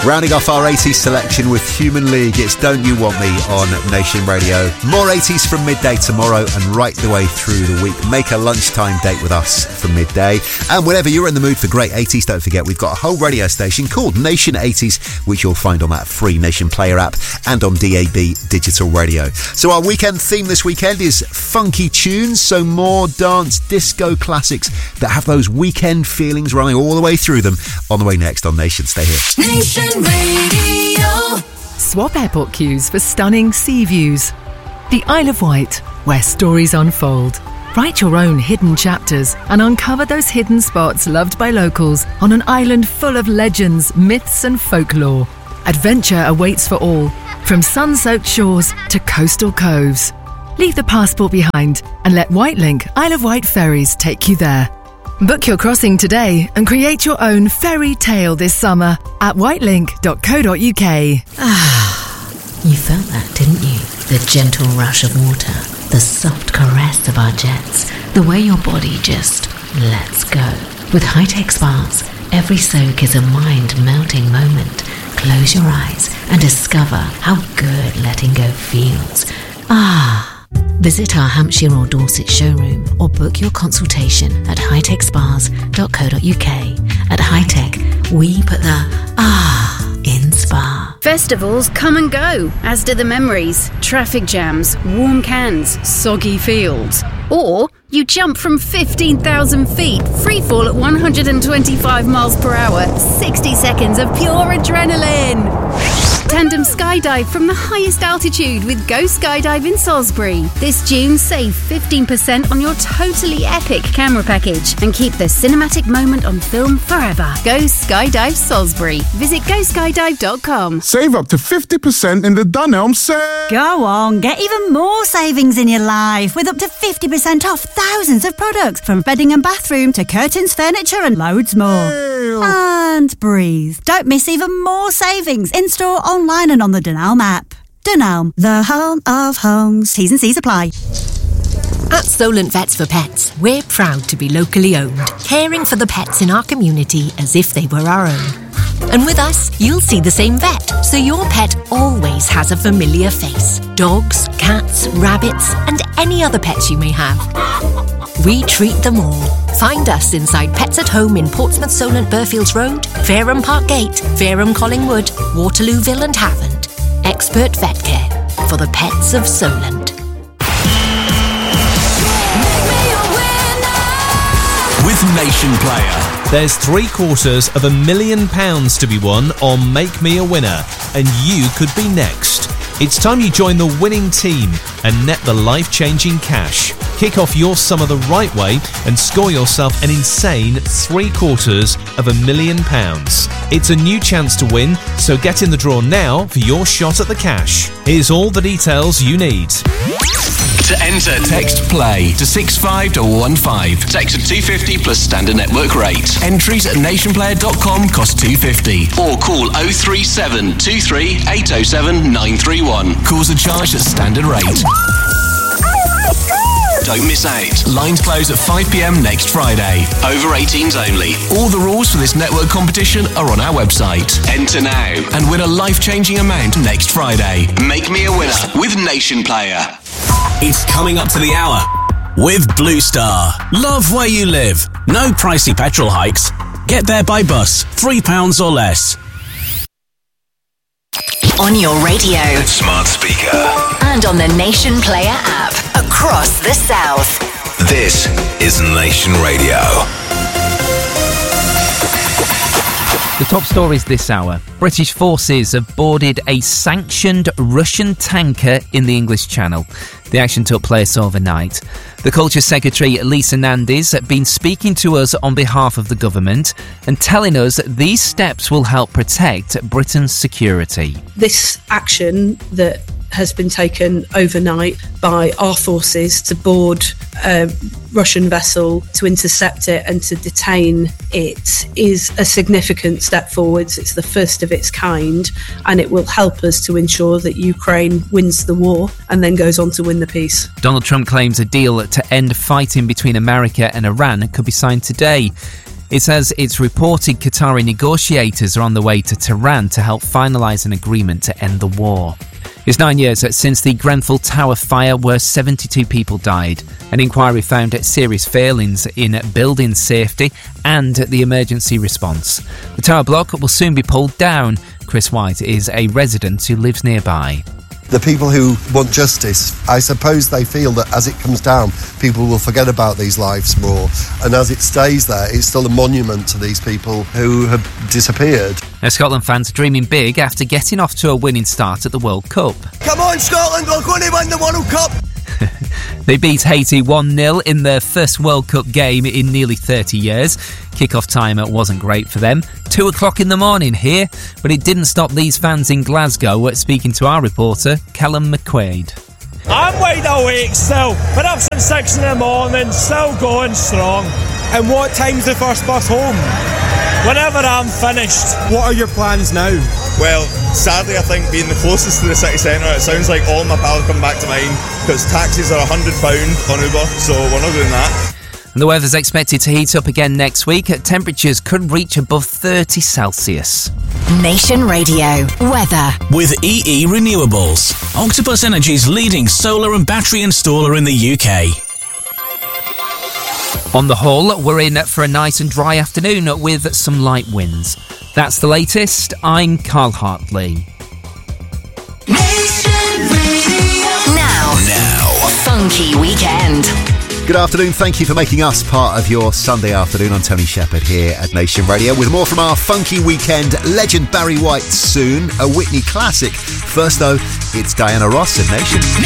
Rounding off our 80s selection with Human League, it's Don't You Want Me on Nation Radio. More 80s from midday tomorrow and right the way through the week. Make a lunchtime date with us from midday. And whenever you're in the mood for great 80s, don't forget we've got a whole radio station called Nation 80s, which you'll find on that free Nation Player app and on DAB Digital Radio. So our weekend theme this weekend is funky tunes, so more dance disco classics that have those weekend feelings running all the way through them. On the way next on Nation. Stay here. Nation Radio. Swap airport queues for stunning sea views. The Isle of Wight, where stories unfold. Write your own hidden chapters and uncover those hidden spots loved by locals on an island full of legends, myths and folklore. Adventure awaits for all, from sun-soaked shores to coastal coves. Leave the passport behind and let Whitelink Isle of Wight ferries take you there. Book your crossing today and create your own fairy tale this summer at whitelink.co.uk. You felt that, didn't you? The gentle rush of water, the soft caress of our jets, the way your body just lets go. With high-tech spas, every soak is a mind-melting moment. Close your eyes and discover how good letting go feels. Visit our Hampshire or Dorset showroom or book your consultation at hightechspas.co.uk. At Hightech, we put the in spa. Festivals come and go, as do the memories, traffic jams, warm cans, soggy fields. Or you jump from 15,000 feet, free fall at 125 miles per hour, 60 seconds of pure adrenaline. Tandem skydive from the highest altitude with Go Skydive in Salisbury. This June, save 15% on your totally epic camera package and keep the cinematic moment on film forever. Go Skydive Salisbury. Visit GoSkydive.com. Save up to 50% in the Dunelm sale. Go on, get even more savings in your life with up to 50% off thousands of products from bedding and bathroom to curtains, furniture and loads more. And breathe. Don't miss even more savings in-store, online and on the Dunelm app. Dunelm, the home of homes. T's and C's apply. At Solent Vets for Pets, we're proud to be locally owned, caring for the pets in our community as if they were our own. And with us, you'll see the same vet, so your pet always has a familiar face. Dogs, cats, rabbits, and any other pets you may have. We treat them all. Find us inside Pets at Home in Portsmouth, Solent, Burfields Road, Fareham Park Gate, Fareham Collingwood, Waterlooville and Havant. Expert vet care for the pets of Solent. With Nation Player. There's £750,000 to be won on Make Me a Winner, and you could be next. It's time you join the winning team and net the life-changing cash. Kick off your summer the right way and score yourself an insane £750,000. It's a new chance to win, so get in the draw now for your shot at the cash. Here's all the details you need. To enter, text PLAY to 65215. Text at 250 plus standard network rate. Entries at nationplayer.com cost £250. Or call 037 23 807 931. Calls are charged at standard rate. Don't miss out. Lines close at 5 p.m. next Friday. Over 18s only. All the rules for this network competition are on our website. Enter now and win a life-changing amount next Friday. Make me a winner with Nation Player. It's coming up to the hour with Blue Star. Love where you live. No pricey petrol hikes. Get there by bus, £3 or less. On your radio, smart speaker, and on the Nation Player app across the South. This is Nation Radio. The top stories this hour. British forces have boarded a sanctioned Russian tanker in the English Channel. The action took place overnight. The Culture Secretary, Lisa Nandes, has been speaking to us on behalf of the government and telling us that these steps will help protect Britain's security. This action that has been taken overnight by our forces to board a Russian vessel, to intercept it and to detain it, is a significant step forwards. It's the first of its kind, and it will help us to ensure that Ukraine wins the war and then goes on to win the peace. Donald Trump claims a deal to end fighting between America and Iran could be signed today. It says it's reported Qatari negotiators are on the way to Tehran to help finalise an agreement to end the war. It's 9 years since the Grenfell Tower fire where 72 people died. An inquiry found serious failings in building safety and the emergency response. The tower block will soon be pulled down. Chris White is a resident who lives nearby. The people who want justice, I suppose they feel that as it comes down, people will forget about these lives more. And as it stays there, it's still a monument to these people who have disappeared. Now, Scotland fans are dreaming big after getting off to a winning start at the World Cup. Come on, Scotland, we're going to win the World Cup! They beat Haiti 1-0 in their first World Cup game in nearly 30 years. Kick-off time wasn't great for them. 2 o'clock in the morning here, but it didn't stop these fans in Glasgow speaking to our reporter, Callum McQuaid. I'm wide awake still. Been up since 6 in the morning, still going strong. And what time's the first bus home? Whenever I'm finished. What are your plans now? Well, sadly I think being the closest to the city centre, it sounds like all my pals come back to mine because taxis are £100 on Uber, so we're not doing that. And the weather's expected to heat up again next week. Temperatures could reach above 30 Celsius. Nation Radio weather. With EE Renewables, Octopus Energy's leading solar and battery installer in the UK. On the whole, we're in for a nice and dry afternoon with some light winds. That's the latest. I'm Carl Hartley. Now, Funky Weekend. Good afternoon. Thank you for making us part of your Sunday afternoon. I'm Tony Shepherd here at Nation Radio with more from our Funky Weekend legend Barry White soon, a Whitney classic. First though, it's Diana Ross at Nation.